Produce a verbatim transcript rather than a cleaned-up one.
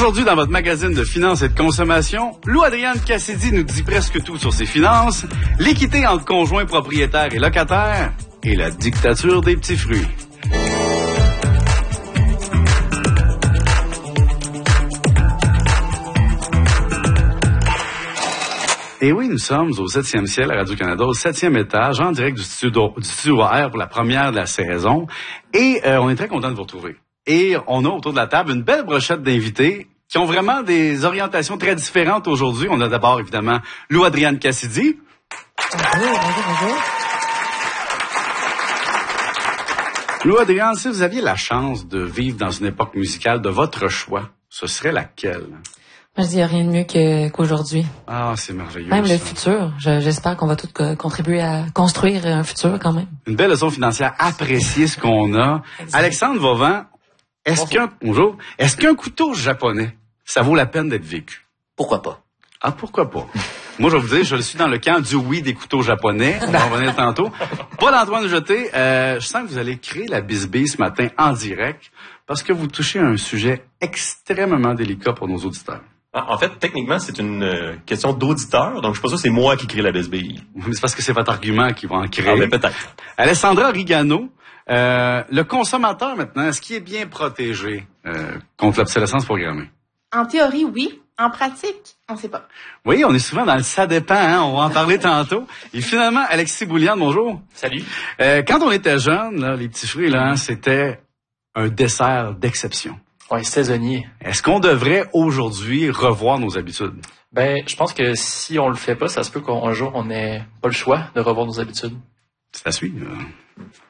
Aujourd'hui, dans votre magazine de finances et de consommation, Lou-Adrienne Cassidy nous dit presque tout sur ses finances, l'équité entre conjoints propriétaires et locataires et la dictature des petits fruits. Et oui, nous sommes au septième ciel à Radio-Canada, au septième étage, en direct du studio, du studio R pour la première de la saison. Et euh, on est très content de vous retrouver. Et on a autour de la table une belle brochette d'invités qui ont vraiment des orientations très différentes aujourd'hui. On a d'abord, évidemment, Lou-Adrienne Cassidy. Bonjour, bonjour, bonjour. Lou-Adrienne, si vous aviez la chance de vivre dans une époque musicale de votre choix, ce serait laquelle? Moi, je dis rien de mieux que, qu'aujourd'hui. Ah, c'est merveilleux. Même ça. le futur. Je, j'espère qu'on va tous co- contribuer à construire un futur quand même. Une belle leçon financière, apprécier ce qu'on a. Exact. Alexandre Vauvant, est-ce qu'un, bonjour, est-ce qu'un couteau japonais, ça vaut la peine d'être vécu? Pourquoi pas? Ah, pourquoi pas? Moi, je vais vous dire, je suis dans le camp du oui des couteaux japonais. On va en revenir tantôt. Paul-Antoine Jeté, euh, je sens que vous allez créer la bisbille ce matin en direct parce que vous touchez à un sujet extrêmement délicat pour nos auditeurs. En fait, techniquement, c'est une euh, question d'auditeur, donc je suis pas sûr que c'est moi qui crée la bisbille. C'est parce que c'est votre argument qui va en créer. Ah, mais peut-être. Alessandra Rigano, euh, le consommateur maintenant, est-ce qu'il est bien protégé euh, contre l'obsolescence programmée? En théorie, oui. En pratique, on sait pas. Oui, on est souvent dans le ça dépend, hein, on va en parler tantôt. Et finalement, Alexis Bouliane, bonjour. Salut. Euh, quand on était jeune, là, les petits fruits, là, hein, c'était un dessert d'exception. Ouais, saisonnier. Est-ce qu'on devrait aujourd'hui revoir nos habitudes? Ben, je pense que si on le fait pas, ça se peut qu'un jour on n'ait pas le choix de revoir nos habitudes. C'est à suivre.